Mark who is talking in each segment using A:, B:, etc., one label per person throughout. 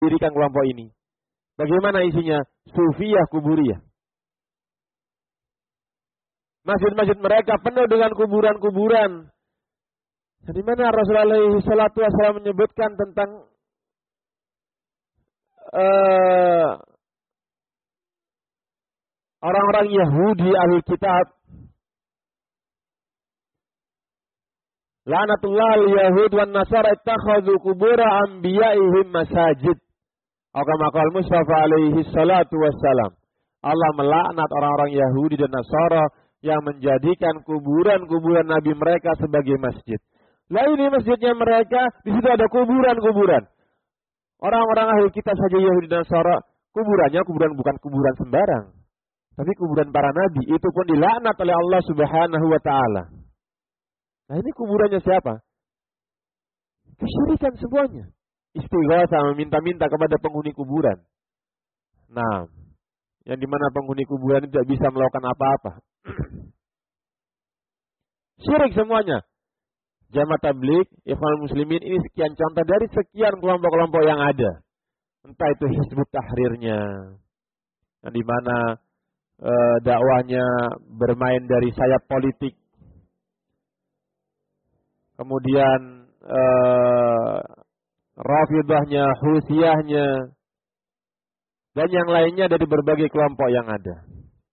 A: dirikan kelompok ini. Bagaimana isinya? Sufiyah kuburiyah. Masjid-masjid mereka penuh dengan kuburan-kuburan. Di mana Rasulullah SAW menyebutkan tentang orang-orang Yahudi ahli kitab. La'natullah al-Yahud wan Nasara ittakhadhu qubura anbiya'ihim masajid. Kama qala Mustafa alaihi salatu wassalam. Allah melaknat orang-orang Yahudi dan Nasara yang menjadikan kuburan-kuburan nabi mereka sebagai masjid. Lah ini masjidnya mereka, di situ ada kuburan-kuburan. Orang-orang ahli kitab saja Yahudi dan Nasara, kuburannya bukan kuburan sembarang, tapi kuburan para nabi. Itu pun dilaknat oleh Allah Subhanahu wa taala. Nah, ini kuburannya siapa? Kesyirikan semuanya. Istighatsah, meminta-minta kepada penghuni kuburan. Nah, yang dimana penghuni kuburan tidak bisa melakukan apa-apa. Syirik semuanya. Jamaah tabligh, Ikhwanul Muslimin, ini sekian contoh dari sekian kelompok-kelompok yang ada. Entah itu Hizbut Tahrirnya, yang dimana dakwahnya bermain dari sayap politik. Kemudian Rafidahnya, Husiyahnya, dan yang lainnya dari berbagai kelompok yang ada.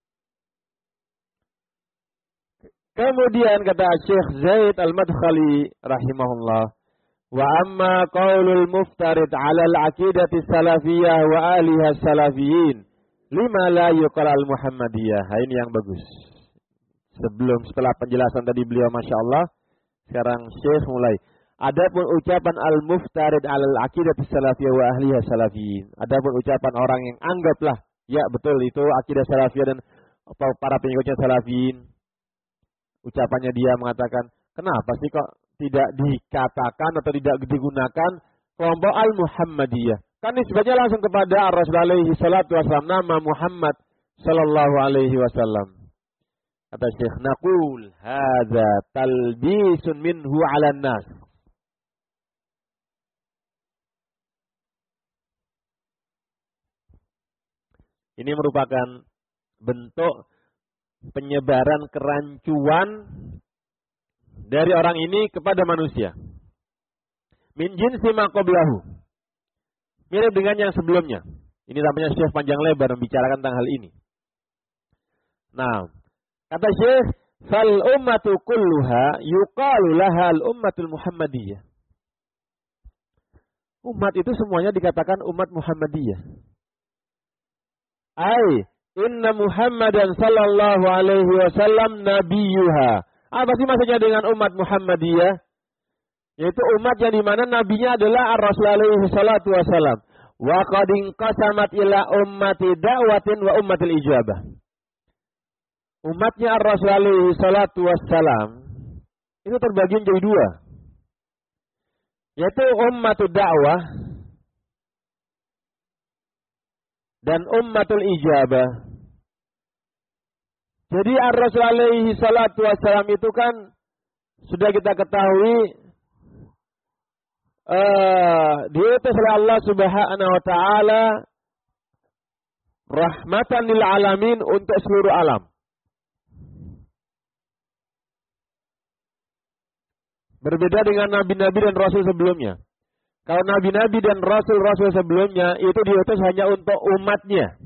A: Kemudian kata Syekh Zaid Al-Madkhali rahimahullah, wa amma qaulul muftarid 'ala al-'aqidati salafiyah wa aliha salafiyin lima la yuqal al-muhammadiyah. Ini yang bagus. Setelah penjelasan tadi beliau Masya Allah, sekarang Syekh mulai. Adapun ucapan al-muftarid 'ala al-'aqidati salafiyah wa ahliha salafiyin. Adapun ucapan orang yang anggaplah, ya betul itu akidah salafiyah dan para pengikutnya salafiyin. Ucapannya dia mengatakan, kenapa sih kok tidak dikatakan atau tidak digunakan kelompok al-Muhammadiyah? Kan nisbatnya langsung kepada Rasulullah alaihi salatu wasallam, nama Muhammad sallallahu alaihi wasallam. Kata Syekh, naqul hadza talbisun minhu 'ala nas. Ini merupakan bentuk penyebaran kerancuan dari orang ini kepada manusia. Min jinsi ma qablahu. Mirip dengan yang sebelumnya. Ini namanya Syekh panjang lebar membicarakan tentang hal ini. Nah, kata Syekh, fal ummatu kulluha yuqalu laha al ummatul muhammadiyah. Umat itu semuanya dikatakan umat Muhammadiyah. Inna Muhammadan sallallahu alaihi wasallam nabiyuha. Apa sih maksudnya dengan umat Muhammadiyah? Yaitu umat yang dimana nabinya adalah Ar-Rasul alaihi salatu wasallam. Wa qad inqasamat ila ummati da'watin wa ummatil ijabah. Umatnya Ar-Rasul alaihi salatu wasallam itu terbagi menjadi dua. Yaitu ummatul da'wah dan ummatul ijabah. Jadi Ar-Rasul alaihi salatu wassalam itu kan sudah kita ketahui diutus oleh Allah Subhanahu wa taala rahmatan lil alamin untuk seluruh alam. Berbeda dengan nabi-nabi dan rasul sebelumnya. Kalau nabi-nabi dan rasul-rasul sebelumnya itu diutus hanya untuk umatnya.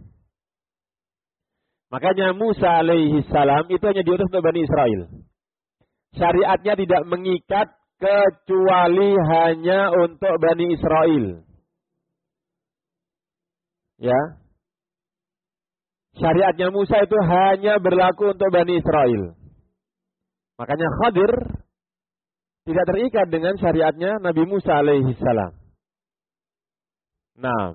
A: Makanya Musa alaihi salam itu hanya diutus untuk Bani Israel. Syariatnya tidak mengikat kecuali hanya untuk Bani Israel. Ya. Syariatnya Musa itu hanya berlaku untuk Bani Israel. Makanya Khadir tidak terikat dengan syariatnya Nabi Musa alaihi salam. Nah,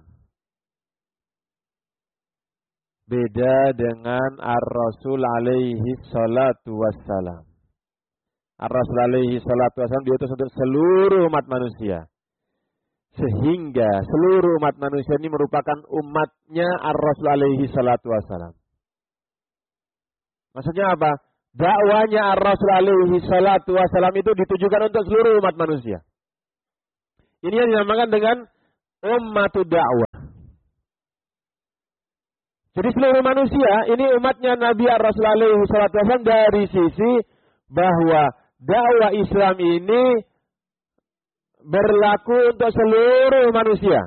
A: beda dengan Ar-Rasul alaihi salatu wassalam. Ar-Rasul alaihi salatu wassalam diutus untuk seluruh umat manusia. Sehingga seluruh umat manusia ini merupakan umatnya Ar-Rasul alaihi salatu wassalam. Maksudnya apa? Dakwanya Ar-Rasul alaihi salatu wassalam itu ditujukan untuk seluruh umat manusia. Ini yang dinamakan dengan ummatud da'wah. Jadi seluruh manusia ini umatnya Nabi Rasulullah SAW dari sisi bahwa dakwah Islam ini berlaku untuk seluruh manusia.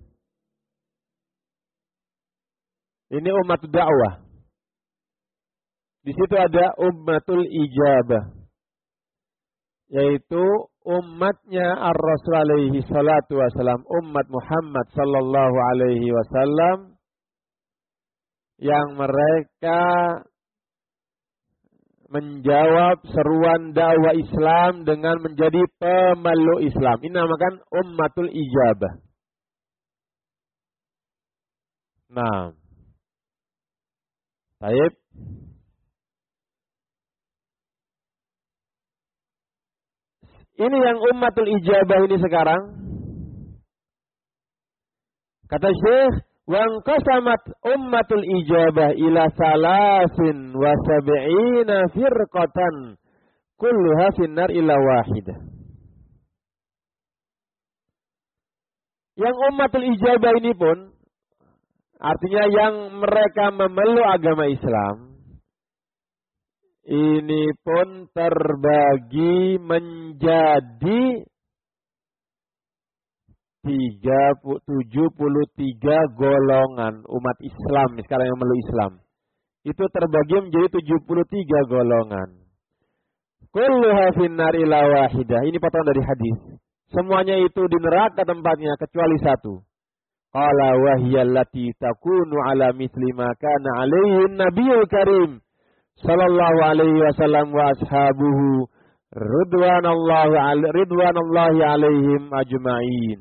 A: Ini ummatud da'wah. Di situ ada ummatul ijabah, yaitu umatnya Ar-Rasul alaihi salatu wasalam, umat Muhammad sallallahu alaihi wasallam, yang mereka menjawab seruan dakwah Islam dengan menjadi pemeluk Islam. Ini namakan ummatul ijabah. Nah, baik. Ini yang ummatul ijabah ini sekarang. Kata Syekh, "Wanqasamat ummatul ijabah ila salasin wa sab'ina firqatan kulluha finnar illa wahidah." Yang ummatul ijabah ini pun artinya yang mereka memeluk agama Islam ini pun terbagi menjadi 73 golongan umat Islam sekarang yang memeluk Islam. Itu terbagi menjadi 73 golongan. Kulluha finnar illa wahidah. Ini potongan dari hadis. Semuanya itu di neraka tempatnya kecuali satu. Qala wahiyallati takunu ala mithli ma kana alaihi nabiyul karim sallallahu alaihi wasallam wa ashabuhu ridwanallahi alaihim ajma'in.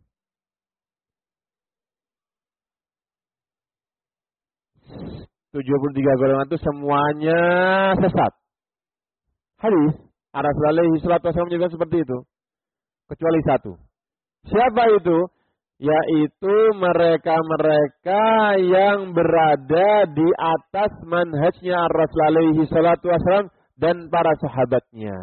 A: Tujuh 73 golongan itu semuanya sesat. Hadis Rasulullah SAW menyebutkan seperti itu. Kecuali satu. Siapa itu? Yaitu mereka-mereka yang berada di atas manhajnya Rasulullah SAW dan para sahabatnya.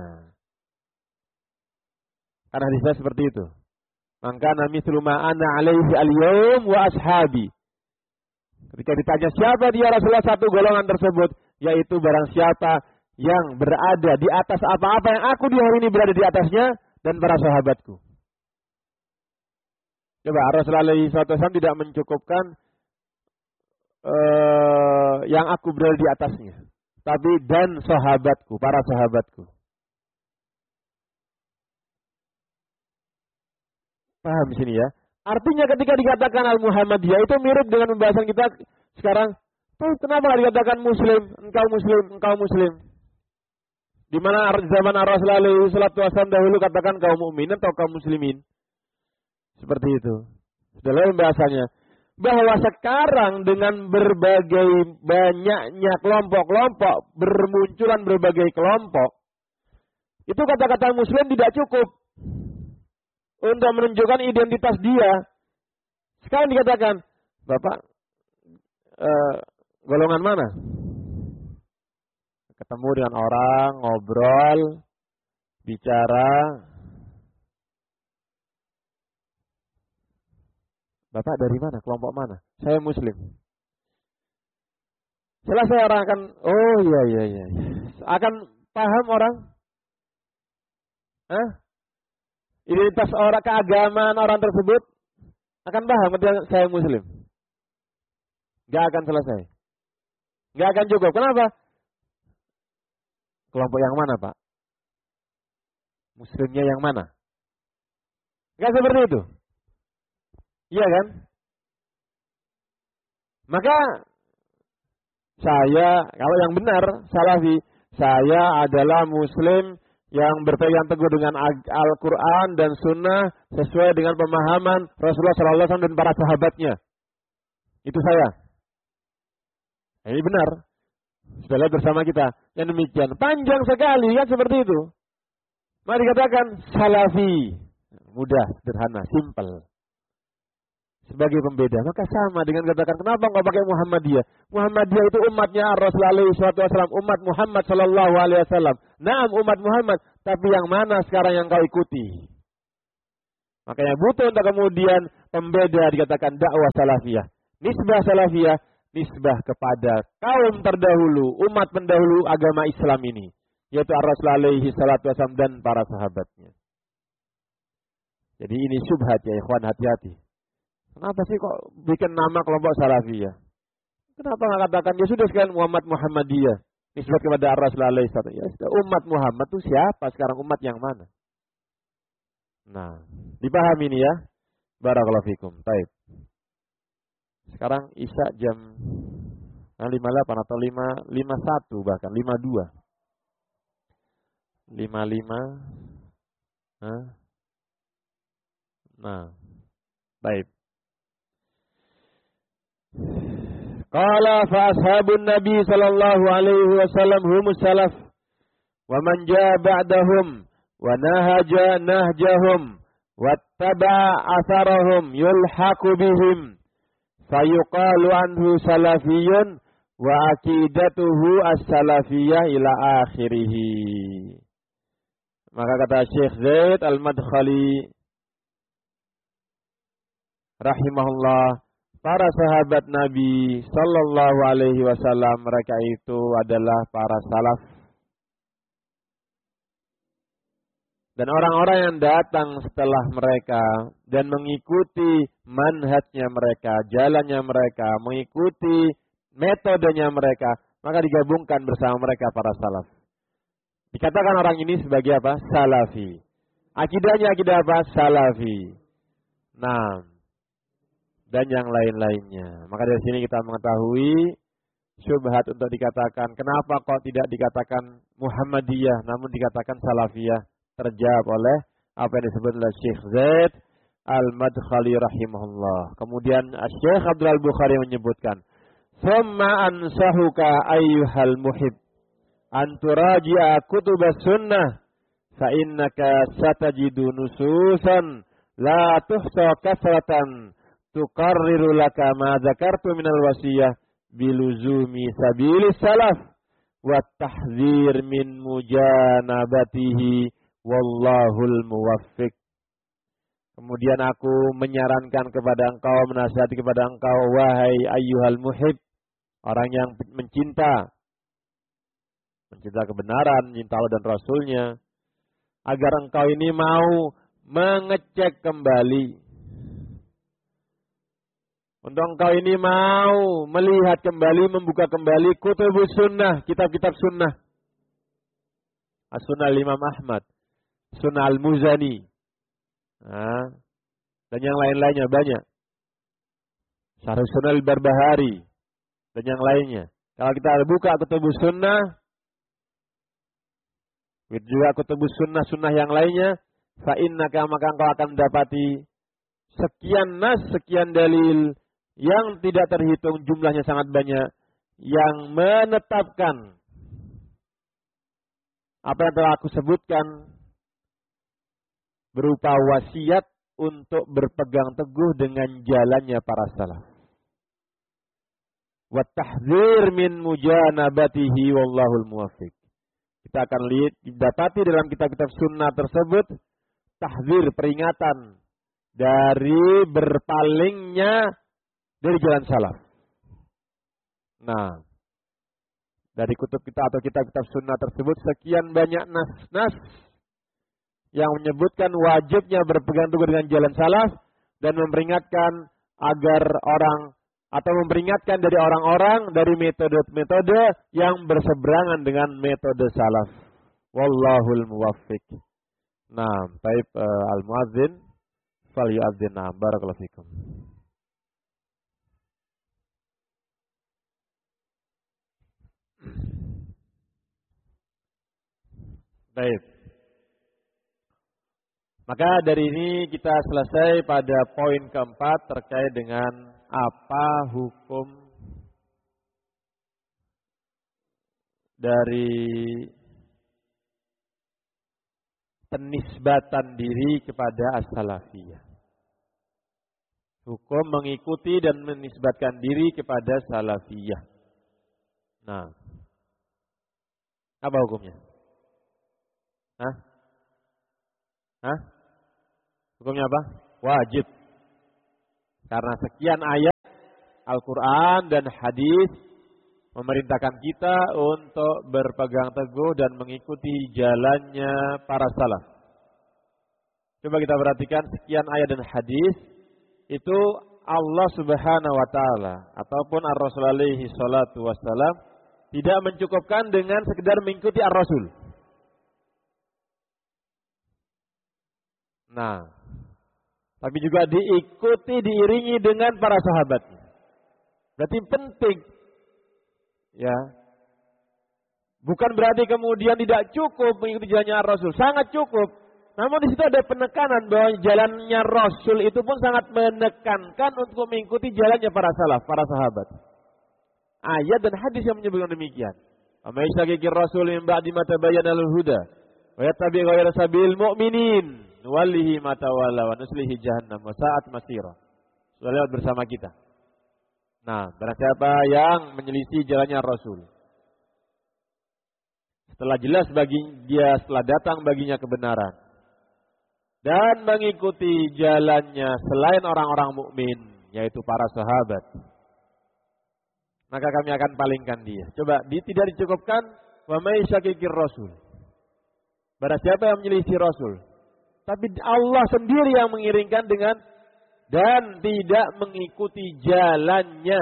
A: Karena hadisnya seperti itu. Maka mithlu ma ana alaihi al-yawm wa ashabi. Ketika ditanya siapa dia Rasulullah, satu golongan tersebut, yaitu barang siapa yang berada di atas apa-apa yang aku di hari ini berada di atasnya dan para sahabatku. Coba Rasulullah SAW tidak mencukupkan yang aku berada di atasnya, tapi dan sahabatku, para sahabatku. Paham di sini ya? Artinya ketika dikatakan Al-Muhammadiyah itu mirip dengan pembahasan kita sekarang. Tuh, kenapa dikatakan Muslim? Engkau Muslim, engkau Muslim. Di mana zaman Rasulullah SAW dahulu katakan kaum mukminin atau kaum muslimin. Seperti itu. Sudah lain bahasanya. Bahwa sekarang dengan berbagai banyaknya kelompok-kelompok, bermunculan berbagai kelompok, itu kata-kata Muslim tidak cukup untuk menunjukkan identitas dia. Sekarang dikatakan, Bapak, golongan mana? Ketemu dengan orang, ngobrol, bicara. Bapak dari mana? Kelompok mana? Saya Muslim. Selesai orang akan, oh iya. Akan paham orang? Identitas orang, keagamaan orang tersebut akan paham ketika saya Muslim. Gak akan selesai. Gak akan cukup. Kenapa? Kelompok yang mana, Pak? Muslimnya yang mana? Gak seperti itu. Iya kan? Maka saya, kalau yang benar, Salafi, saya adalah Muslim yang berpegang teguh dengan Al-Quran dan Sunnah sesuai dengan pemahaman Rasulullah SAW dan para sahabatnya. Itu saya. Ini benar. Sudah lihat bersama kita. Yang demikian. Panjang sekali kan seperti itu. Maka dikatakan Salafi. Mudah, sederhana, simple. Sebagai pembeda. Maka sama dengan katakan, kenapa enggak pakai Muhammadiyah? Muhammadiyah itu umatnya Rasulullah SAW. Umat Muhammad SAW. Naam umat Muhammad. Tapi yang mana sekarang yang kau ikuti? Makanya butuh untuk kemudian pembeda dikatakan dakwah salafiyah. Nisbah salafiyah, nisbah kepada kaum terdahulu, umat pendahulu agama Islam ini. Yaitu Ar-Rasul alaihi salatu wasallam dan para sahabatnya. Jadi ini syubhat ya ikhwan, hati-hati. Kenapa sih kok bikin nama kelompok salafiyah? Kenapa nggak katakan ya sudah sekalian Muhammadiyah? Nisbat kepada Ar-Rasul alaihi salatu. Ya sudah, umat Muhammad itu siapa sekarang, umat yang mana? Nah, dipahami ini ya. Barakallahu fikum. Baik. Sekarang Isya jam 58 atau 51 bahkan 52. 55. Nah, baik. Qala fa ashabun Nabi sallallahu alaihi wasallam humus salaf wa man jaa ba'dahum wa nahaja nahjahum wattaba'a atharahum yulhaqu bihim fayuqalu anhu salafiyun wa aqidatuhu as-salafiyah ila akhirih. Maka kata Syekh Zaid Al-Madkhali rahimahullah, para sahabat Nabi sallallahu alaihi wasallam mereka itu adalah para salaf. Dan orang-orang yang datang setelah mereka dan mengikuti manhajnya mereka, jalannya mereka, mengikuti metodenya mereka, maka digabungkan bersama mereka para salaf. Dikatakan orang ini sebagai apa? Salafi. Akidahnya akidah apa? Salafi. Nah, dan yang lain-lainnya. Maka dari sini kita mengetahui syubhat untuk dikatakan kenapa kok tidak dikatakan Muhammadiyah namun dikatakan Salafiyah, terjawab oleh apa yang disebut oleh Syekh Zaid Al-Madkhali rahimahullah. Kemudian Syekh Abdul Al-Bukhari menyebutkan, "Tsumma ansahuka ayyuhal muhib an turaji'a kutubas sunnah fa innaka satajidu nususan la tuhsa kasratan tuqarriru laka ma dzakartu minal wasiyah biluzumi sabilis salaf wa tahdzir min mujanabatihi wallahul muwaffiq." Kemudian aku menyarankan kepada engkau, menasihati kepada engkau, wahai ayyuhal muhib, orang yang mencinta kebenaran, mencinta Allah dan Rasulnya, agar engkau ini mau mengecek kembali. Untuk engkau ini mau melihat kembali, membuka kembali kutubus sunnah, kitab-kitab sunnah. As-Sunnah Imam Ahmad, Sunnah Al-Muzani, dan yang lain-lainnya banyak. Syarh Sunnah Al-Barbahari, dan yang lainnya. Kalau kita buka kutubus sunnah, juga kutubus sunnah yang lainnya, fa innaka, maka engkau akan mendapati sekian nas, sekian dalil yang tidak terhitung, jumlahnya sangat banyak, yang menetapkan apa yang telah aku sebutkan berupa wasiat untuk berpegang teguh dengan jalannya para salaf. Wa tahdzir min mujanabatihi wallahul muwaffiq. Kita akan lihat, didapati dalam kitab-kitab sunnah tersebut tahdzir, peringatan dari berpalingnya dari jalan salaf. Nah, dari kutub kita atau kitab-kitab sunnah tersebut sekian banyak nas-nas yang menyebutkan wajibnya berpegang teguh dengan jalan salaf dan memperingatkan agar orang atau memperingatkan dari orang-orang dari metode-metode yang berseberangan dengan metode salaf. Wallahul muwaffiq. Nah, taib al-muadzin falyu'adzin. Barakallahu fikum. Baik. Maka dari ini kita selesai pada poin keempat terkait dengan apa hukum dari penisbatan diri kepada as-salafiyah. Hukum mengikuti dan menisbatkan diri kepada salafiyah. Nah, apa hukumnya? Hukumnya apa? Wajib. Karena sekian ayat Al-Quran dan hadis memerintahkan kita untuk berpegang teguh dan mengikuti jalannya para salaf. Coba kita perhatikan sekian ayat dan hadis itu Allah Subhanahu wa taala ataupun Ar-Rasul alaihi salatu wassalam tidak mencukupkan dengan sekedar mengikuti Ar-Rasul. Nah, tapi juga diikuti, diiringi dengan para sahabatnya. Berarti penting. Ya. Bukan berarti kemudian tidak cukup mengikuti jalannya Rasul. Sangat cukup. Namun di situ ada penekanan bahwa jalannya Rasul itu pun sangat menekankan untuk mengikuti jalannya para salaf, para sahabat. Ayat dan hadis yang menyebutkan demikian. Amma yashaqiqir rasul min ba'di ma tabayyana al-huda wa yattabi' ghayra sabilil mu'minin nuwallihi ma tawalla wa nuslihi jahannam wa sa'at masira. Sudah lewat bersama kita. Nah, barang siapa yang menyelisih jalannya Rasul, setelah jelas bagi dia, setelah datang baginya kebenaran, dan mengikuti jalannya selain orang-orang mukmin, yaitu para sahabat, maka kami akan palingkan dia. Coba, tidak dicukupkan wa may syaqiqir rasul. Barang siapa yang menyelisih Rasul, tapi Allah sendiri yang mengiringkan dengan dan tidak mengikuti jalannya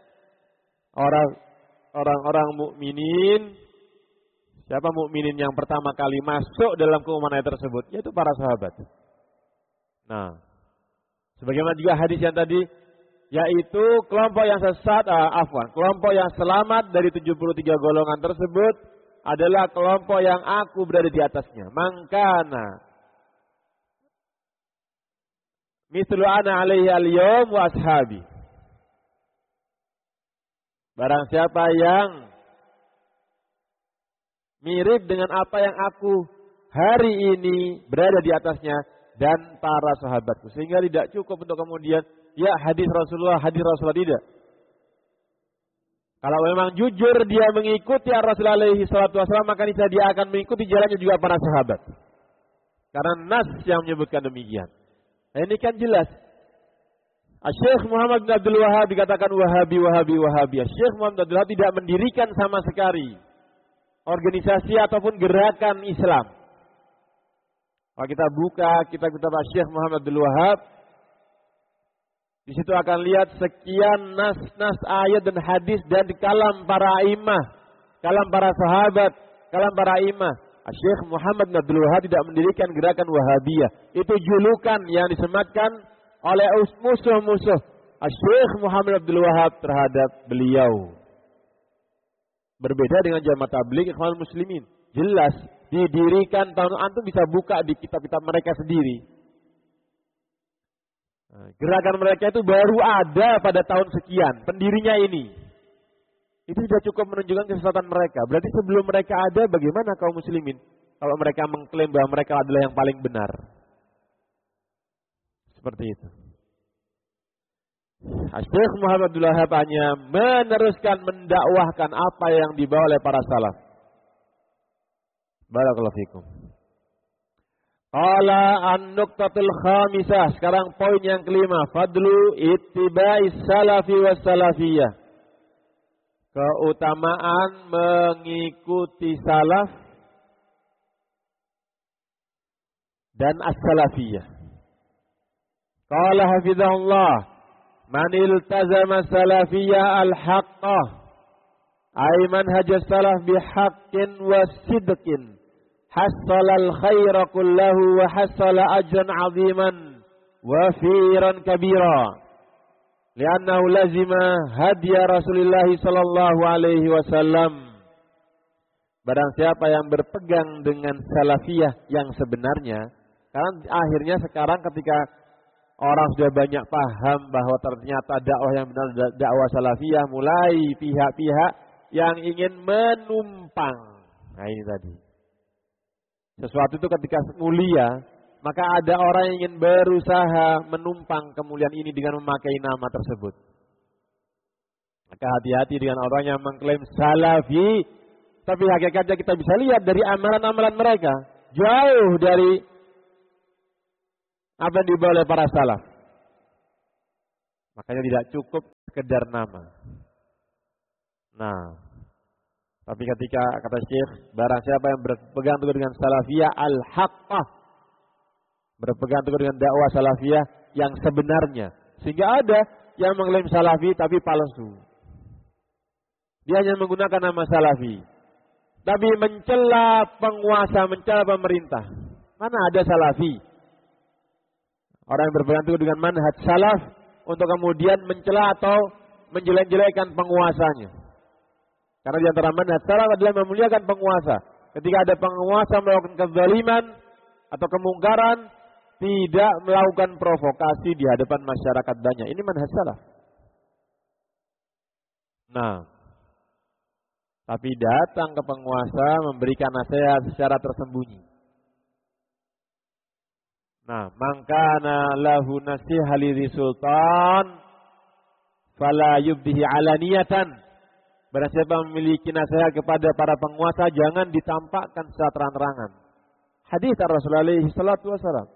A: orang-orang mukminin. Siapa mukminin yang pertama kali masuk dalam keumuman ayat tersebut? Yaitu para sahabat. Nah, sebagaimana juga hadis yang tadi, yaitu kelompok yang sesat, kelompok yang selamat dari 73 golongan tersebut adalah kelompok yang aku berada di atasnya. Mangkana mislu ana alaihi al-yawm wa ashabi. Barang siapa yang mirip dengan apa yang aku hari ini berada di atasnya dan para sahabatku. Sehingga tidak cukup untuk kemudian ya hadis Rasulullah tidak. Kalau memang jujur dia mengikuti Rasulullah alaihi salatu wasallam, maka dia akan mengikuti jalannya juga para sahabat. Karena nas yang menyebutkan demikian. Nah, ini kan jelas. Syekh Muhammad bin Abdul Wahhab dikatakan Wahabi. Syekh Muhammad bin Abdul Wahhab tidak mendirikan sama sekali organisasi ataupun gerakan Islam. Kalau kita buka kitab-kitab Syekh Muhammad bin Abdul Wahhab, di situ akan lihat sekian nas-nas ayat dan hadis dan di kalam para imam, kalam para sahabat, kalam para imam. Syekh Muhammad bin Abdul Wahhab tidak mendirikan gerakan Wahabiyah. Itu julukan yang disematkan oleh musuh-musuh Syekh Muhammad bin Abdul Wahhab terhadap beliau. Berbeda dengan Jamaah Tabligh Ikhwanul Muslimin. Jelas didirikan tahun antum bisa buka di kitab-kitab mereka sendiri. Gerakan mereka itu baru ada pada tahun sekian. Pendirinya ini. Itu sudah cukup menunjukkan kesesatan mereka. Berarti sebelum mereka ada, bagaimana kaum muslimin? Kalau mereka mengklaim bahwa mereka adalah yang paling benar. Seperti itu. Syekh Muhammad bin Abdul Wahhab hanya meneruskan, mendakwahkan apa yang dibawa oleh para salaf. Barakallahu fikum. Qala an-nuqtatul khamisah. Sekarang poin yang kelima. Fadlu ittiba'is salafi was salafiyah. Keutamaan mengikuti salaf dan as-salafiyah. Qala hafizahullah, man iltazama salafiyah al-haqqah, ay manhaj salaf bihaqqin wa sidqin, hassala al-khaira kullahu wa hassala ajran 'aziman wa firan kabira. Li'annahu lazima hadiya Rasulullah sallallahu alaihi wasallam. Barang siapa yang berpegang dengan salafiyah yang sebenarnya, karena akhirnya sekarang ketika orang sudah banyak paham bahwa ternyata dakwah yang benar dakwah salafiyah, mulai pihak-pihak yang ingin menumpang. Nah ini tadi. Sesuatu itu ketika mulia, maka ada orang yang ingin berusaha menumpang kemuliaan ini dengan memakai nama tersebut. Maka hati-hati dengan orang yang mengklaim salafi, tapi hakikatnya kita bisa lihat dari amalan-amalan mereka jauh dari Apa yang dibawa oleh para salaf? Makanya tidak cukup sekedar nama. Nah, tapi ketika kata Syekh, barang siapa yang berpegang teguh dengan salafiyah al-haqqah, berpegang teguh dengan dakwah salafiyah yang sebenarnya. Sehingga ada yang mengklaim salafi tapi palsu. Dia hanya menggunakan nama salafi, tapi mencela penguasa, mencela pemerintah. Mana ada salafi? Orang yang berpegang teguh dengan manhaj salaf untuk kemudian mencela atau menjelek-jelekan penguasanya. Karena di antara manhaj salaf adalah memuliakan penguasa. Ketika ada penguasa melakukan kezaliman atau kemungkaran, tidak melakukan provokasi di hadapan masyarakat banyak. Ini manhaj salaf. Nah, tapi datang ke penguasa memberikan nasihat secara tersembunyi. Nah, mangkana lahu nasiha li sultan fala yubdihi alaniyatan. Barang siapa memiliki nasihat kepada para penguasa, jangan ditampakkan secara terang-terangan. Hadis Rasulullah alaihi salatu wasallam.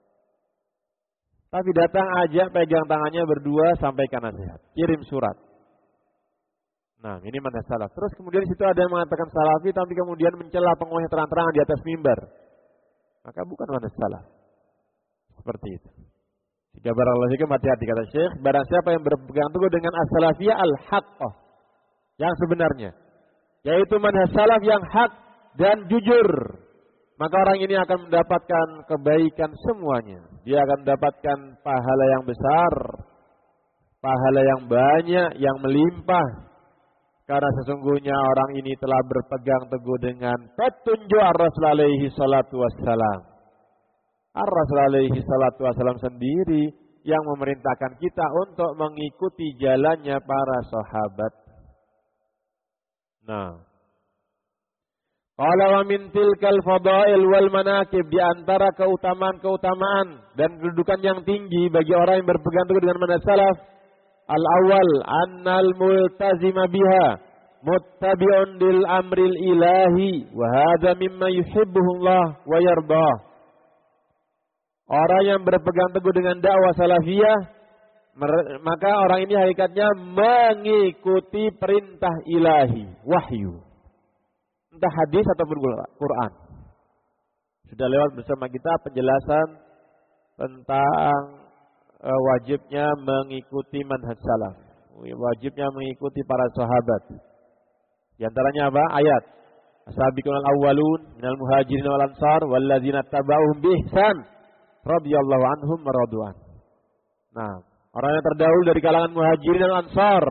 A: Tapi datang aja, pegang tangannya berdua, sampaikan nasihat, kirim surat. Nah, ini manhaj salaf. Terus kemudian di situ ada yang mengatakan salafi, tapi kemudian mencela penguasa terang-terangan di atas mimbar. Maka bukan manhaj salaf. Seperti itu. Jika barakallahu fikum, hati-hati kata Syekh, barang siapa yang berpegang teguh dengan as-salafiyah al-haqqah, yang sebenarnya, yaitu manhaj salaf yang hak dan jujur, maka orang ini akan mendapatkan kebaikan semuanya. Dia akan mendapatkan pahala yang besar, pahala yang banyak, yang melimpah. Karena sesungguhnya orang ini telah berpegang teguh dengan petunjuk Rasul alaihi salatu wassalam. Rasul alaihi salatu wassalam sendiri yang memerintahkan kita untuk mengikuti jalannya para sahabat. Nah, qala wa min tilkal fadail wal manaqib, di antara keutamaan-keutamaan dan kedudukan yang tinggi bagi orang yang berpegang teguh dengan manhaj salaf, al-awwal annal multazima biha muttabi'un lil amril ilahi wa hadza mimma yuhibbuhu Allah wa yardah. Orang yang berpegang teguh dengan dakwah salafiyah, maka orang ini hakikatnya mengikuti perintah ilahi, wahyu. Entah hadis ataupun Quran. Sudah lewat bersama kita penjelasan tentang wajibnya mengikuti manhaj salaf. Wajibnya mengikuti para sahabat. Di antaranya apa? Ayat. As-sabiqunal awwalun minal muhajirin wal ansar walladzina tabauhum bi ihsan radhiyallahu anhum wa radwan. Nah, orang yang terdahulu dari kalangan muhajirin dan ansar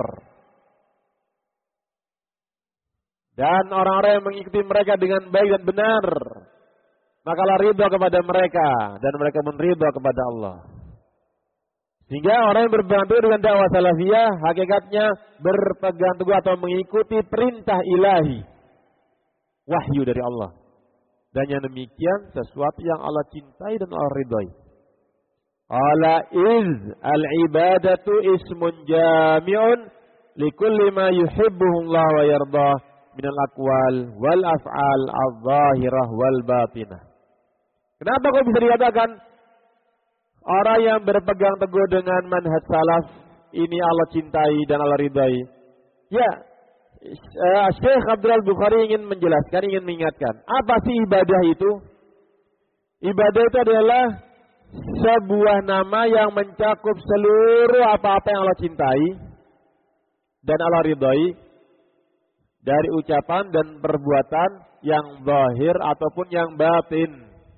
A: dan orang-orang yang mengikuti mereka dengan baik dan benar, maka Allah ridha kepada mereka dan mereka pun ridha kepada Allah. Sehingga orang yang berpegang teguh dengan dakwah salafiyah hakikatnya berpegang teguh atau mengikuti perintah ilahi, wahyu dari Allah. Dan yang demikian sesuatu yang Allah cintai dan Allah ridhai. Ala iz al-ibadatu ismun jami'un likulli ma yuhibbuhu Allah wa yardah minal aqwal wal af'al adh-dhahirah wal batinah. Kenapa kok bisa dikatakan orang yang berpegang teguh dengan manhaj salaf ini Allah cintai dan Allah ridhai? Ya, Syekh Abdul Bukhari ingin menjelaskan, ingin mengingatkan, apa sih ibadah itu? Ibadah itu adalah sebuah nama yang mencakup seluruh apa-apa yang Allah cintai dan Allah ridhai dari ucapan dan perbuatan yang zahir ataupun yang batin.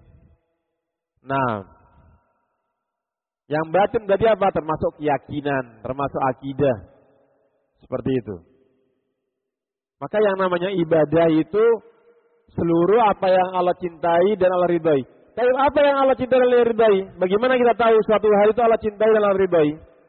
A: Nah, yang batin berarti apa? Termasuk keyakinan, termasuk akidah. Seperti itu. Maka yang namanya ibadah itu seluruh apa yang Allah cintai dan Allah ridhai. Tapi apa yang Allah cintai dan Allah ridhai? Bagaimana kita tahu suatu hal itu Allah cintai dan Allah ridhai?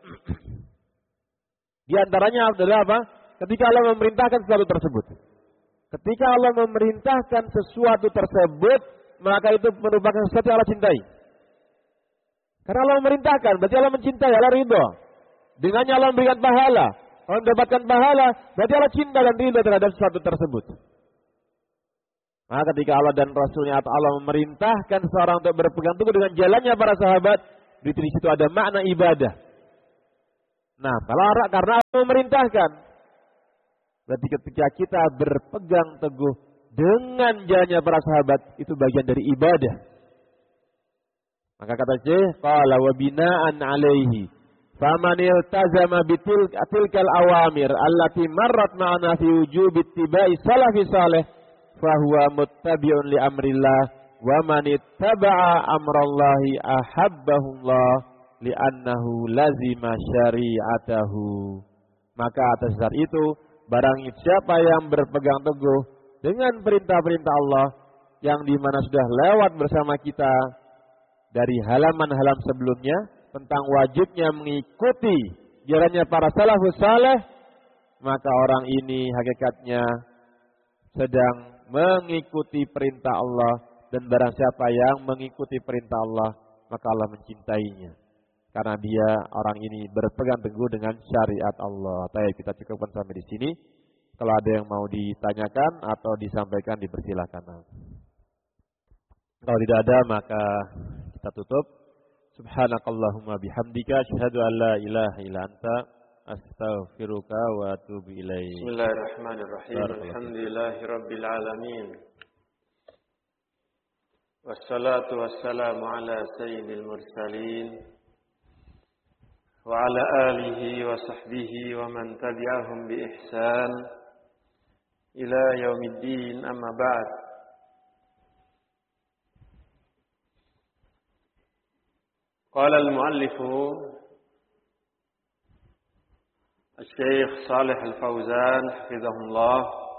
A: Di antaranya adalah apa? Ketika Allah memerintahkan sesuatu tersebut. Ketika Allah memerintahkan sesuatu tersebut, maka itu merupakan sesuatu yang Allah cintai. Karena Allah memerintahkan, berarti Allah mencintai, Allah ridha. Dengannya Allah memberikan pahala. Allah mendapatkan pahala, berarti Allah cinta dan ridha terhadap sesuatu tersebut. Maka ketika Allah dan Rasulnya atau Allah memerintahkan seorang untuk berpegang teguh dengan jalannya para sahabat, di situ ada makna ibadah. Nah, kalau karena Allah memerintahkan, berarti ketika kita berpegang teguh dengan jalannya para sahabat, itu bagian dari ibadah. Maka kata Syekh, qala wa bina'an 'alaihi faman iltazama bitilkal awamir allati marrat ma'ana fi wujubi ittiba'i salafi salih fahuwa muttabi'un li amrillah wa man ittaba'a amrallahi ahabbahullah li'annahu lazima syari'atahu. Maka atas dasar itu, barang siapa yang berpegang teguh dengan perintah-perintah Allah yang dimana sudah lewat bersama kita dari halaman-halaman sebelumnya tentang wajibnya mengikuti jalannya para salafus saleh, maka orang ini hakikatnya sedang mengikuti perintah Allah, dan barang siapa yang mengikuti perintah Allah maka Allah mencintainya karena dia orang ini berpegang teguh dengan syariat Allah. Baik, kita cukupkan sampai di sini. Kalau ada yang mau ditanyakan atau disampaikan dipersilakan. Kalau tidak ada maka kita tutup. Subhanakallahumma bihamdika asyhadu an la ilaha illa anta astaghfiruka wa atubu ilaik.
B: Bismillahirrahmanirrahim. Alhamdulillahirabbil alamin. Wassalatu wassalamu ala sayyidil mursalin wa ala alihi wa sahbihi wa man tabi'ahum bi ihsan ila yaumiddin, amma ba'd. Qala al-muallif Syekh Shalih Al-Fauzan hafizahullah,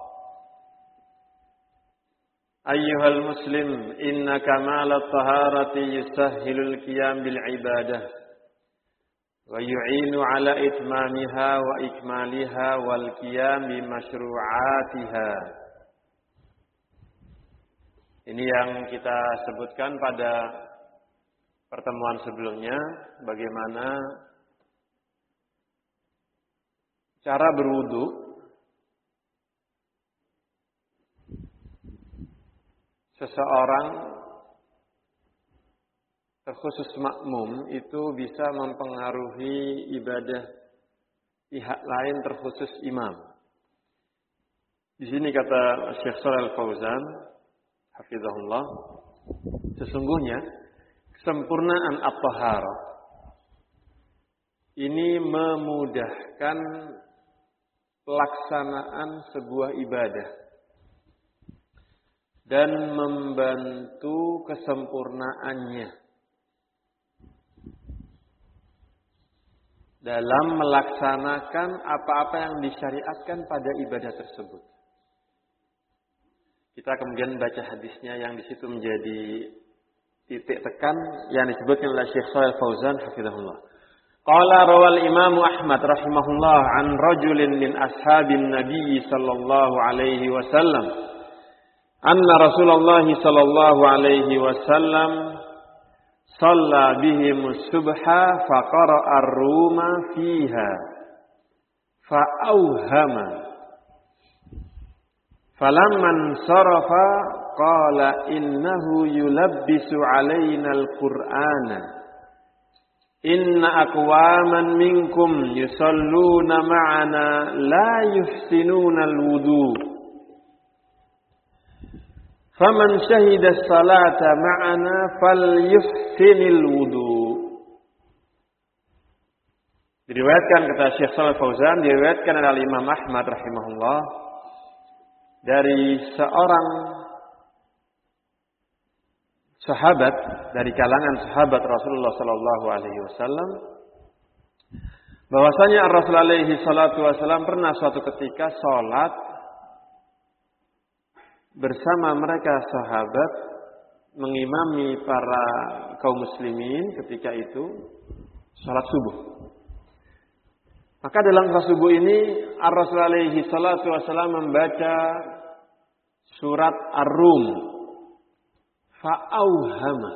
B: ayyuhal muslim inna kamal at-taharati yusahhilul qiyam bil ibadah wa yu'inu ala itmamiha wa ikmaliha wal qiyam bi masyru'atiha. Ini yang kita sebutkan pada pertemuan sebelumnya, bagaimana cara berwudu seseorang terkhusus makmum itu bisa mempengaruhi ibadah pihak lain terkhusus imam. Di sini kata Syekh Shalih Al-Fauzan hafizahullah, sesungguhnya kesempurnaan at-taharah ini memudahkan pelaksanaan sebuah ibadah dan membantu kesempurnaannya dalam melaksanakan apa-apa yang disyariatkan pada ibadah tersebut. Kita kemudian baca hadisnya yang di situ menjadi titik tekan yang disebutkan oleh Syekh Shalih Al-Fauzan hafizahullah. Qala rawal Imam Ahmad rahimahullah an rajulin min ashabin Nabi sallallahu alaihi wasallam anna Rasulullah sallallahu alaihi wasallam shalla bihim subha faqara'a ar-ruma fiha fa'awhama falamman sarafa qala innahu yulabbisu alaina al-Qur'ana inna aqwaman minkum yusalluna ma'ana la yuhsinuna al-wudu faman shahida as-salata ma'ana falyuhsinil wudu. Diriwayatkan kata Syekh Shalih Fauzan, diriwayatkan oleh Imam Ahmad rahimahullah dari seorang sahabat dari kalangan sahabat Rasulullah sallallahu alaihi wasallam, bahwasanya Rasul alaihi salatu wasallam pernah suatu ketika salat bersama mereka sahabat mengimami para kaum muslimin ketika itu salat subuh. Maka dalam salat subuh ini Rasul alaihi salatu wasallam membaca surat Ar-Rum. Fa'auhama.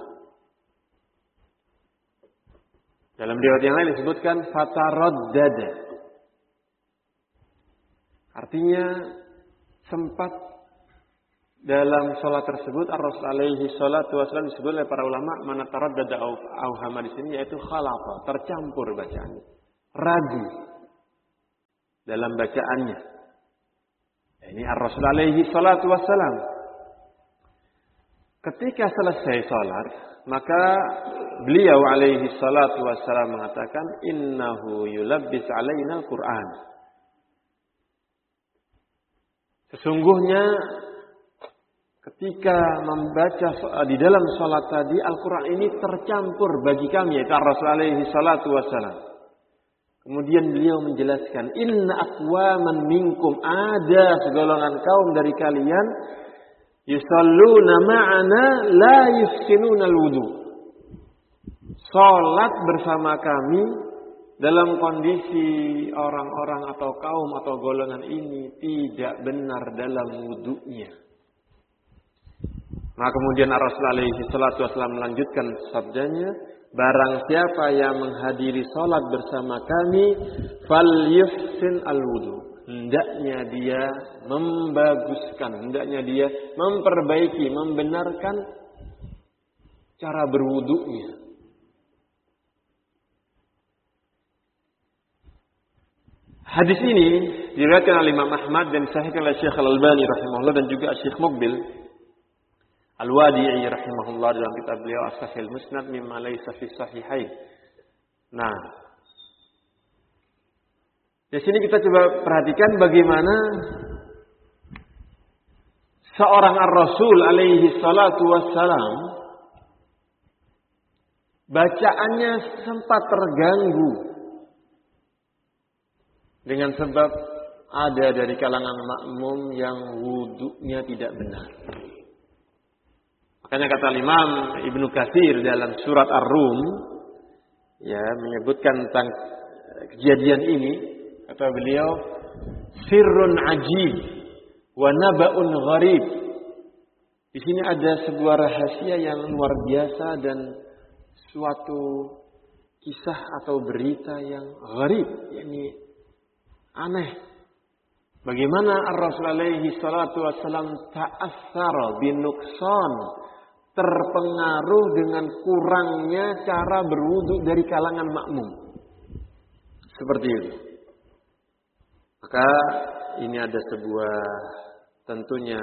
B: Dalam riwayat yang lain disebutkan fataraddada. Artinya sempat dalam sholat tersebut Ar-Rasul alaihi salatu wasallam disebut oleh para ulama mana taraddada auhama di sini yaitu khalafa, tercampur bacaannya, ragu dalam bacaannya. Ini Ar-Rasul alaihi salatu wasallam ketika selesai sholat, maka beliau alaihi salatu wasallam mengatakan innahu yulabbis alaina al-Qur'an. Sesungguhnya ketika membaca di dalam sholat tadi Al-Quran ini tercampur bagi kami, yaitu Rasul alaihi salatu wassalam. Kemudian beliau menjelaskan, inna aqwaman minkum, ada segolongan kaum dari kalian yusalluna ma'ana la yuhsinuna al-wudu. Salat bersama kami dalam kondisi orang-orang atau kaum atau golongan ini tidak benar dalam wudunya. Maka kemudian Rasulullah alaihi salatu wasallam melanjutkan sabdanya, barang siapa yang menghadiri salat bersama kami falyuhsin al-wudu, hendaknya dia membaguskan, hendaknya dia memperbaiki, membenarkan cara berwudunya. Hadis ini diriwayatkan oleh Imam Ahmad dan disahihkan oleh Syekh Al-Albani rahimahullah dan juga Syekh Muqbil Al-Wadi'i rahimahullah dalam kitab beliau As-Sahih Musnad mimma laysa fi sahihain. Nah, di sini kita coba perhatikan bagaimana seorang Ar-Rasul alaihi salatu wassalam bacaannya sempat terganggu dengan sebab ada dari kalangan makmum yang wudunya tidak benar. Makanya kata Imam Ibnu Katsir dalam surat Ar-Rum ya menyebutkan tentang kejadian ini, kata beliau sirrun ajib wa naba'un gharib. Di sini ada sebuah rahasia yang luar biasa dan suatu kisah atau berita yang gharib, yakni aneh. Bagaimana Ar-Rasul alaihi salatu wassalam ta'assara binuksan, terpengaruh dengan kurangnya cara berwudu dari kalangan makmum. Seperti itu. Maka ini ada sebuah tentunya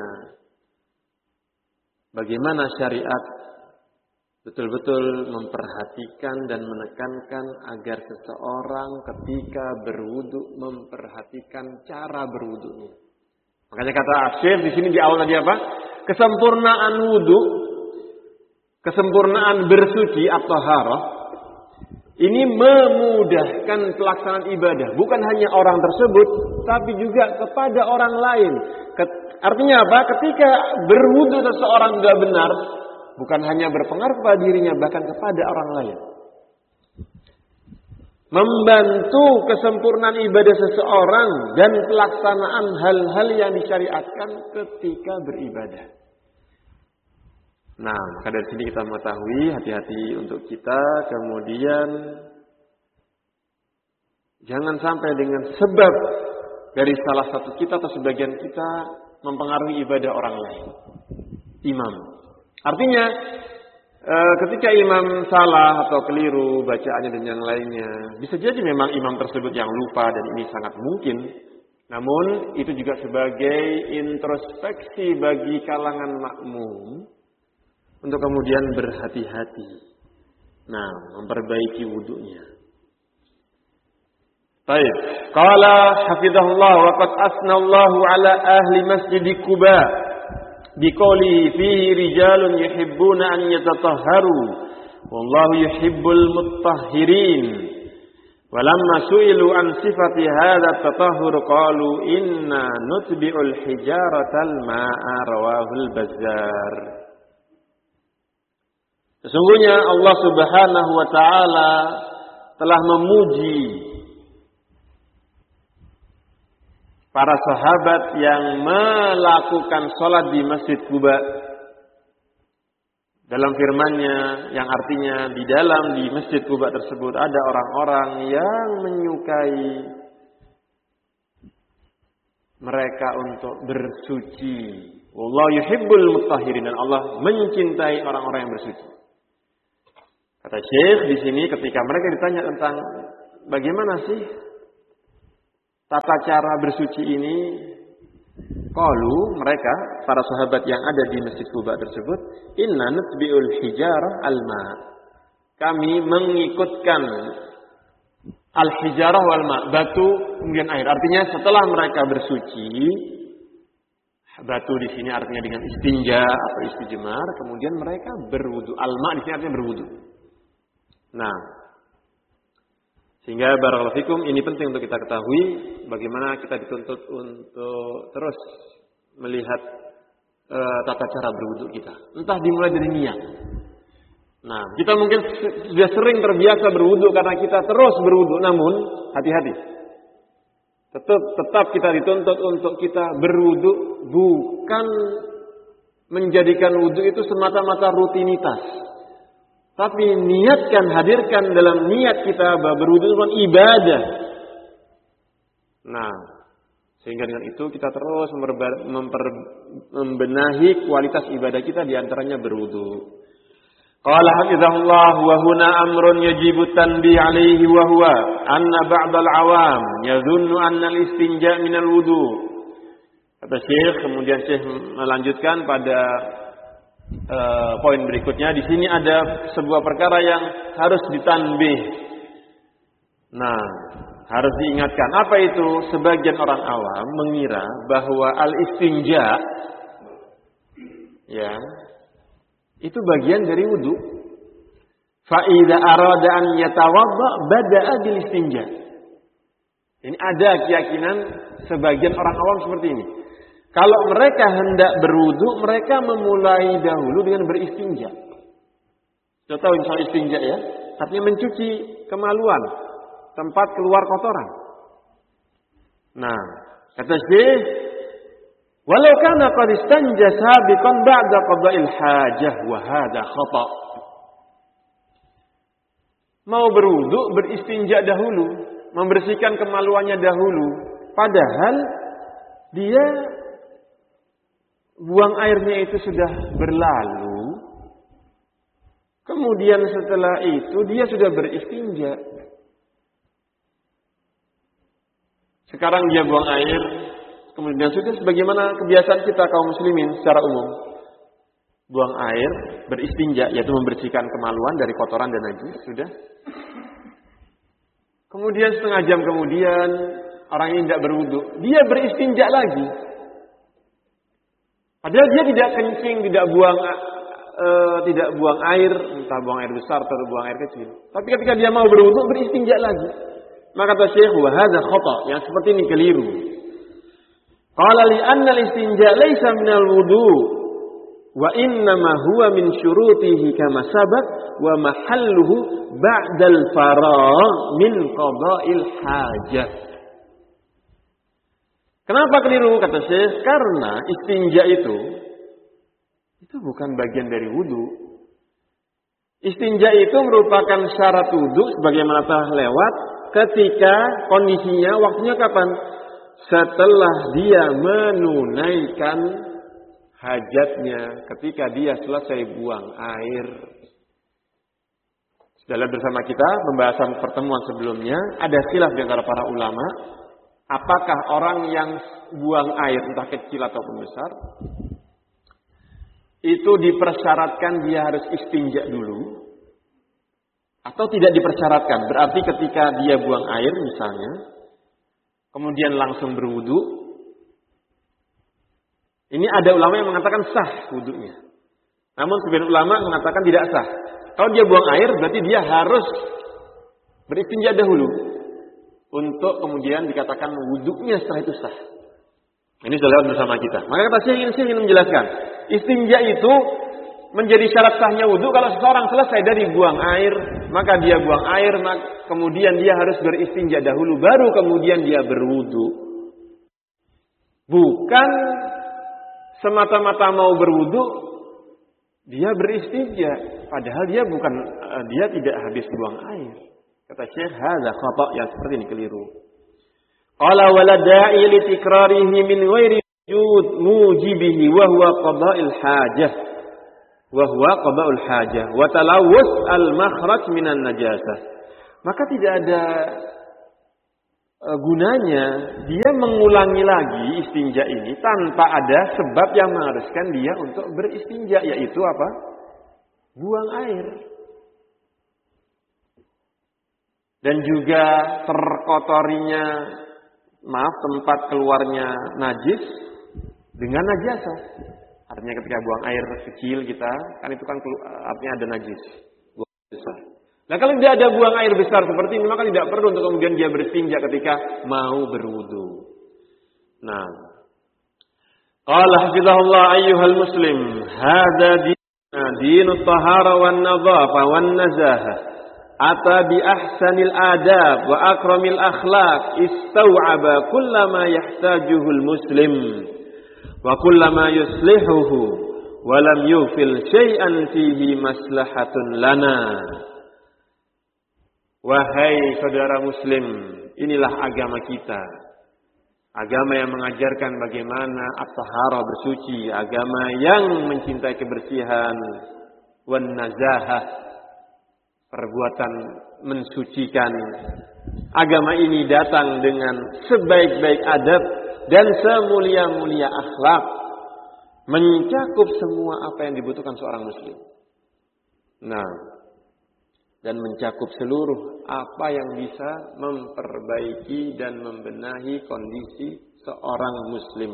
B: bagaimana syariat betul-betul memperhatikan dan menekankan agar seseorang ketika berwudu memperhatikan cara berwudunya. Makanya kata Syekh di sini di awal tadi apa? Kesempurnaan wudu, kesempurnaan bersuci atau harah ini memudahkan pelaksanaan ibadah. Bukan hanya orang tersebut, tapi juga kepada orang lain. Artinya apa? Ketika berwudu seseorang tidak benar, bukan hanya berpengaruh kepada dirinya, bahkan kepada orang lain. Membantu kesempurnaan ibadah seseorang dan pelaksanaan hal-hal yang disyariatkan ketika beribadah. Nah, maka dari sini kita mengetahui hati-hati untuk kita, kemudian jangan sampai dengan sebab dari salah satu kita atau sebagian kita mempengaruhi ibadah orang lain. Imam. Artinya ketika imam salah atau keliru bacaannya dan yang lainnya, bisa jadi memang imam tersebut yang lupa dan ini sangat mungkin. Namun itu juga sebagai introspeksi bagi kalangan makmum untuk kemudian berhati-hati. Nah, memperbaiki wudunya. Baik. Qala hafizahullah wa qad asnallahu ala ahli masjid Quba biqouli fihi rijalun yuhibbuna an yatatahharu wallahu yuhibbul mutahhirin. Walamma su'ilu an sifati hadha at-tatahhur qalu inna nutbi'ul hijaratal ma'a rawahul Bazzar. Sesungguhnya Allah Subhanahu wa taala telah memuji para sahabat yang melakukan salat di Masjid Quba dalam firman-Nya yang artinya di Masjid Quba tersebut ada orang-orang yang menyukai mereka untuk bersuci Wallahu yuhibbul mutahhirin, dan Allah mencintai orang-orang yang bersuci. Kata Syekh di sini ketika mereka ditanya tentang bagaimana sih tata cara bersuci ini, qalu, mereka para sahabat yang ada di Masjid Quba tersebut, inna nutbi'ul hijarah al-ma. Kami mengikutkan al-hijarah wal ma, batu kemudian air. Artinya setelah mereka bersuci, batu di sini artinya dengan istinja atau istijmar, kemudian mereka berwudu. Al-ma di sini artinya berwudu. Nah, sehingga barakallahu fikum, ini penting untuk kita ketahui bagaimana kita dituntut untuk terus melihat tata cara berwudu kita. Entah dimulai dari niat. Nah, kita mungkin sudah sering terbiasa berwudu karena kita terus berwudu, namun hati-hati. Tetap kita dituntut untuk kita berwudu, bukan menjadikan wudu itu semata-mata rutinitas. Tapi niatkan, hadirkan dalam niat kita bahwa berwudu itu ibadah. Nah, sehingga dengan itu kita terus membenahi kualitas ibadah kita, diantaranya berwudu. Qala hafizahullah wa huna amrun yajibu tanbih alaihi wa huwa anna ba'dal awam yadhunnu anna al-istinja' min al-wudu. Kata Syekh, kemudian Syekh melanjutkan pada poin berikutnya. Di sini ada sebuah perkara yang harus ditanbih. Nah, harus diingatkan. Apa itu? Sebagian orang awam mengira bahwa al-istinja, ya, itu bagian dari wudu. Fa idza arada an yatawadda bada'a bil istinja. Ini ada keyakinan sebagian orang awam seperti ini. Kalau mereka hendak berwudu, mereka memulai dahulu dengan beristinja. Sudah tahu misal istinja ya? Artinya mencuci kemaluan, tempat keluar kotoran. Nah, kata Syekh, walau kana qad istanja sabiqan ba'da qada'il hajah wa hadha khata'. Mau berwudu, beristinja dahulu, membersihkan kemaluannya dahulu, padahal dia buang airnya itu sudah berlalu. Kemudian setelah itu dia sudah beristinja. Sekarang dia buang air, kemudian sudah sebagaimana kebiasaan kita kaum muslimin secara umum. Buang air, beristinja, yaitu membersihkan kemaluan dari kotoran dan najis, sudah. Kemudian setengah jam kemudian orang ini tidak berwudu, dia beristinja lagi. Padahal dia tidak kencing, tidak buang air, entah buang air besar atau buang air kecil. Tapi ketika dia mau berwudu, beristinja lagi. Maka kata Syekh, wa hadza khata', yang seperti ini keliru. Qala li anna al-istinja laysa min al-wudu wa innama huwa min syurutihi kama sabaq wa mahalluhu ba'da al-faragh min qada'il hajah. Kenapa keliru kata Syekh? Karena istinja itu bukan bagian dari wudu. Istinja itu merupakan syarat wudu sebagaimana telah lewat ketika kondisinya waktunya kapan? Setelah dia menunaikan hajatnya, ketika dia selesai buang air. Sudah bersama kita pembahasan pertemuan sebelumnya, ada khilaf di antara para ulama. Apakah orang yang buang air, entah kecil ataupun besar, itu dipersyaratkan dia harus istinja dulu, atau tidak dipersyaratkan? Berarti ketika dia buang air misalnya, kemudian langsung berwudu, ini ada ulama yang mengatakan sah wudunya. Namun sebagian ulama mengatakan tidak sah. Kalau dia buang air, berarti dia harus beristinja dahulu, untuk kemudian dikatakan wudunya setelah itu sah. Ini sudah lewat bersama kita. Maka kata saya ingin menjelaskan. Istinja itu menjadi syarat sahnya wudu kalau seseorang selesai dari buang air. Maka dia buang air, kemudian dia harus beristinja dahulu. Baru kemudian dia berwudu. Bukan semata-mata mau berwudu, dia beristinja. Padahal dia tidak habis buang air. Kata Syekh, hadza khata', yang seperti ini keliru. Qala wala da'i li tikrarihi min ghairi mujibihi wa huwa qada'il hajah wa talawus al-makhraj minan najasah. Maka tidak ada gunanya dia mengulangi lagi istinja ini tanpa ada sebab yang mengharuskan dia untuk beristinja, yaitu apa? Buang air. Dan juga terkotorinya, tempat keluarnya najis dengan najasah. Artinya ketika buang air kecil kita, kan itu kan artinya ada najis. Buang besar. Nah kalau tidak ada buang air besar seperti ini, maka tidak perlu untuk kemudian dia beristinja ketika mau berwudu. Nah, qala hafizahullah ayyuhal muslim, hadza dinut tahara wan nadhafa wan nazahah. Ata bi ahsanil adab wa akramil akhlaq istau'aba kullama yahtajuhul muslim wa kullama yuslihuhu wa lam yufil syai'an fihi maslahatun lana. Wahai saudara muslim, inilah agama kita. Agama yang mengajarkan bagaimana at-tahara bersuci, agama yang mencintai kebersihan, wan nazahah, perbuatan mensucikan. Agama ini datang dengan sebaik-baik adab dan semulia-mulia akhlak, mencakup semua apa yang dibutuhkan seorang muslim. Nah, dan mencakup seluruh apa yang bisa memperbaiki dan membenahi kondisi seorang muslim.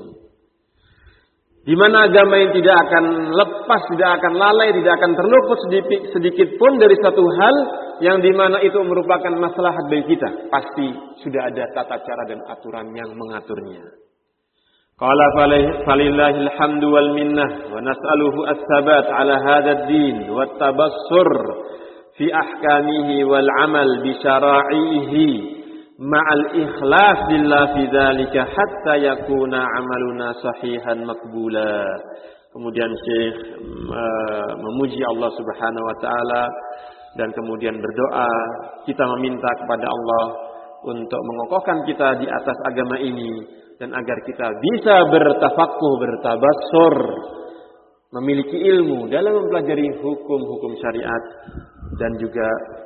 B: Di mana agama yang tidak akan lepas, tidak akan lalai, tidak akan terluput sedikit pun dari satu hal yang di mana itu merupakan maslahat bagi kita. Pasti sudah ada tata cara dan aturan yang mengaturnya. Qala falillahil hamdu wal minnah wa nas'aluhu as-sabat ala hadzal din wat tabassur fi ahkamihi wal amal bi syara'ihi ma'al ikhlas lillah fi dzalika hatta yakuna amaluna sahihan maqbula. Kemudian Syekh memuji Allah Subhanahu wa taala dan kemudian berdoa, kita meminta kepada Allah untuk mengokohkan kita di atas agama ini dan agar kita bisa bertafaqquh, bertabassur, memiliki ilmu dalam mempelajari hukum-hukum syariat, dan juga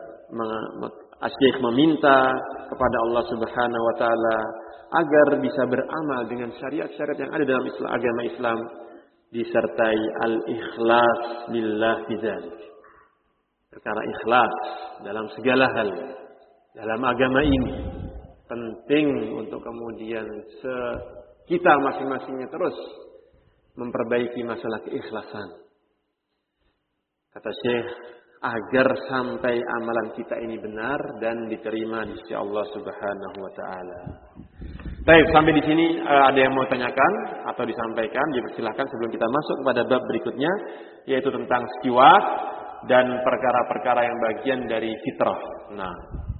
B: Syekh meminta kepada Allah Subhanahu wa taala agar bisa beramal dengan syariat-syariat yang ada dalam agama Islam disertai al-ikhlas lillah fi dzalik. Perkara ikhlas dalam segala hal dalam agama ini penting untuk kemudian kita masing-masingnya terus memperbaiki masalah keikhlasan. Kata Syekh, agar sampai amalan kita ini benar dan diterima di sisi Allah Subhanahu wa taala. Baik, sampai di sini ada yang mau tanyakan atau disampaikan, dipersilakan sebelum kita masuk kepada bab berikutnya, yaitu tentang siwak dan perkara-perkara yang bagian dari fitrah. Nah,